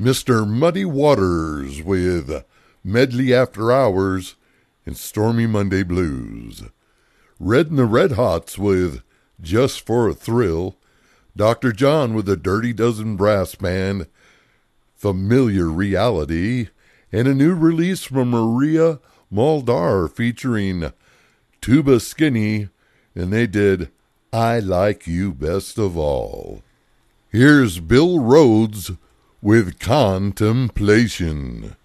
Mr. Muddy Waters with Medley After Hours and Stormy Monday Blues. Red and the Red Hots with Just for a Thrill. Dr. John with the Dirty Dozen Brass Band, Familiar Reality. And a new release from Maria Muldaur featuring Tuba Skinny, and they did I Like You Best of All. Here's Bill Rhodes with Contemplation.